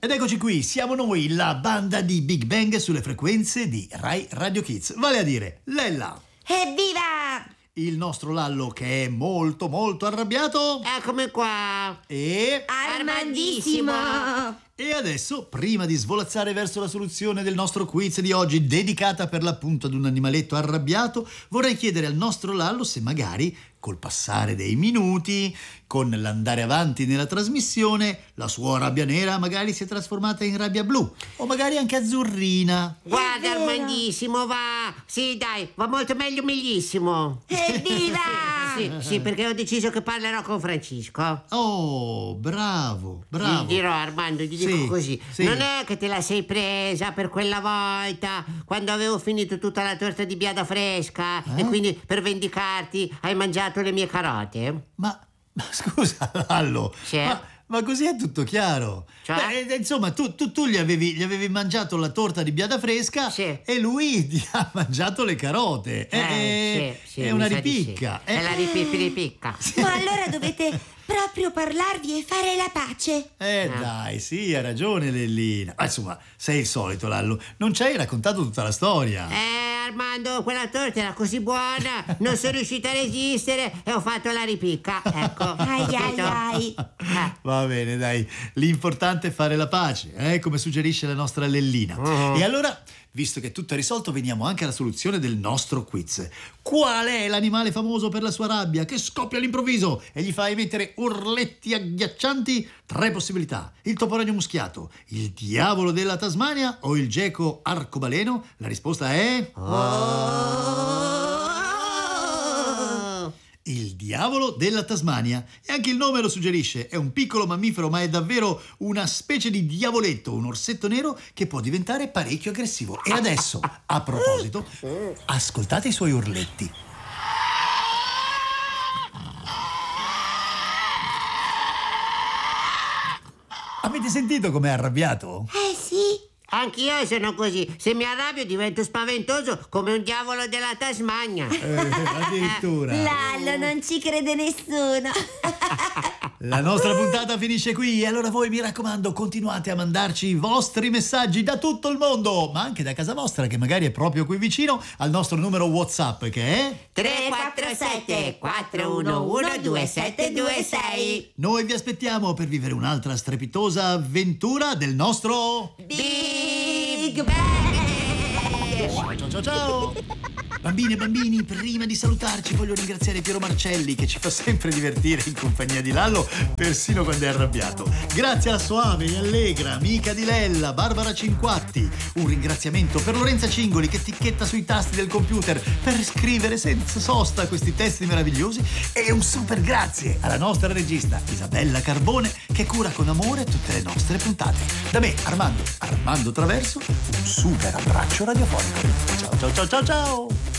Ed eccoci qui, siamo noi, la banda di Big Bang sulle frequenze di Rai Radio Kids, vale a dire Lella. Evviva! Il nostro Lallo che è molto molto arrabbiato. Eccomi qua. E Armandissimo! E adesso, prima di svolazzare verso la soluzione del nostro quiz di oggi, dedicata per l'appunto ad un animaletto arrabbiato, vorrei chiedere al nostro Lallo se magari, col passare dei minuti, con l'andare avanti nella trasmissione, la sua rabbia nera magari si è trasformata in rabbia blu, o magari anche azzurrina. Guarda, vero. Armandissimo, va. Sì, dai, va molto meglio, meglissimo. Evviva! Sì, perché ho deciso che parlerò con Francisco. Oh, bravo, Gli bravo. dirò, Armando, gli dico Sì, così. sì. Non è che te la sei presa per quella volta, quando avevo finito tutta la torta di biada fresca e quindi per vendicarti hai mangiato le mie carote? Ma scusa, Lallo, Sì. ma così è tutto chiaro. Cioè? Beh, insomma, tu gli avevi mangiato la torta di biada fresca Sì. e lui ti ha mangiato le carote. Sì, è mi una sa di sì. ripicca. È la ripicca. Ma allora dovete proprio parlarvi e fare la pace. Dai, sì, ha ragione Lellina. Ma insomma, sei il solito, Lallo. Non ci hai raccontato tutta la storia. Armando, quella torta era così buona, non sono riuscita a resistere e ho fatto la ripicca. Ecco. Ai capito? ai ai. Va bene, dai. L'importante è fare la pace, come suggerisce la nostra Lellina. E allora, visto che tutto è risolto, veniamo anche alla soluzione del nostro quiz. Qual è l'animale famoso per la sua rabbia che scoppia all'improvviso e gli fa emettere urletti agghiaccianti? 3 possibilità: il toporegno muschiato, il diavolo della Tasmania o il geco arcobaleno? La risposta è... Il diavolo della Tasmania. E anche il nome lo suggerisce. È un piccolo mammifero, ma è davvero una specie di diavoletto, un orsetto nero che può diventare parecchio aggressivo. E adesso, a proposito, ascoltate i suoi urletti. Avete sentito com'è arrabbiato? Sì. Anch'io sono così. Se mi arrabbio divento spaventoso come un diavolo della Tasmania. Addirittura. Lallo, non ci crede nessuno. La nostra puntata finisce qui e allora voi, mi raccomando, continuate a mandarci i vostri messaggi da tutto il mondo, ma anche da casa vostra, che magari è proprio qui vicino, al nostro numero WhatsApp, che è 347 411 2726. Noi vi aspettiamo per vivere un'altra strepitosa avventura del nostro... Big Bang! Ciao ciao ciao! Bambine e bambini, prima di salutarci voglio ringraziare Piero Marcelli, che ci fa sempre divertire in compagnia di Lallo, persino quando è arrabbiato. Grazie alla Soave e Allegra, amica di Lella, Barbara Cinquatti. Un ringraziamento per Lorenza Cingoli, che ticchetta sui tasti del computer per scrivere senza sosta questi testi meravigliosi. E un super grazie alla nostra regista Isabella Carbone, che cura con amore tutte le nostre puntate. Da me, Armando Traverso, un super abbraccio radiofonico. Ciao ciao ciao ciao ciao!